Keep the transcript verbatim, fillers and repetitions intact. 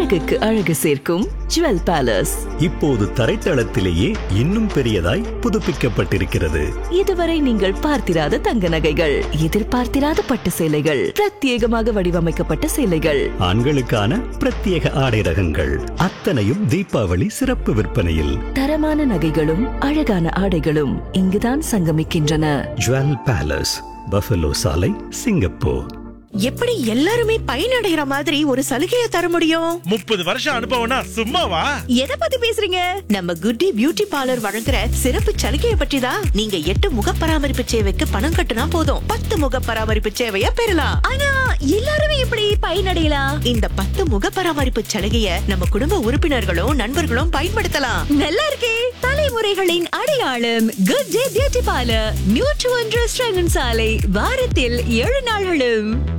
அழகுக்கு அழகு சேர்க்கும் ஜுவல் பேலஸ். இப்போது தரைத்தளத்திலேயே இன்னும் பெரியதாய் புதுப்பிக்கப்பட்டிருக்கிறது. இதுவரை நீங்கள் பார்த்திராத தங்க நகைகள், எதிர்பார்த்திராத பட்டு சேலைகள், பிரத்யேகமாக வடிவமைக்கப்பட்ட சேலைகள், ஆண்களுக்கான பிரத்யேக ஆடை ரகங்கள் அத்தனையும் தீபாவளி சிறப்பு விற்பனையில். தரமான நகைகளும் அழகான ஆடைகளும் இங்குதான் சங்கமிக்கின்றன. ஜுவல் பேலஸ், பஃபலோ சாலை, சிங்கப்பூர். எப்படி எல்லாருமே பயனடைகிற மாதிரி ஒரு சலுகையை தர முடியும்? முப்பது வருஷம் அனுபவம்னா சும்மாவா? எதை பத்தி பேசுறீங்க? நம்ம குட்டி பியூட்டி பார்லர் வழங்குற சிறப்பு சலுகையை பற்றி தான். நீங்க எட்டு முக பராமரிப்பு சேவைக்கு பணம் கட்டுனா போதும், பத்து முக பராமரிப்பு சேவையை பெறலாம். ஆனா எல்லாருமே எப்படி பயனடையலாம்? இந்த பத்து முக பராமரிப்பு சலுகையை நம்ம குடும்ப உறுப்பினர்களும் நண்பர்களும் பயன்படுத்தலாம். நல்லா இருக்கே. தலைமுறைகளின் அடையாளம் குட் டே பியூட்டி பார்லர், நூற்று ஒன்று ஸ்ரங்கன் சாலை, வாரத்தில் ஏழு நாள்களும்.